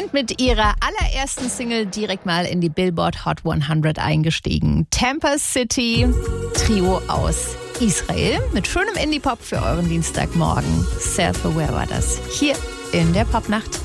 sind mit ihrer allerersten Single direkt mal in die Billboard Hot 100 eingestiegen. Tampa City, Trio aus Israel mit schönem Indie-Pop für euren Dienstagmorgen. Self-Aware war das hier in der Popnacht.